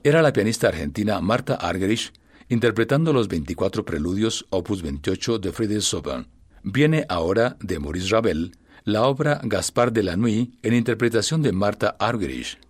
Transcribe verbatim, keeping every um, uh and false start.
Era la pianista argentina Martha Argerich interpretando los veinticuatro preludios opus veintiocho de Friedrich Chopin. Viene ahora, de Maurice Ravel, la obra Gaspard de la Nuit en interpretación de Martha Argerich.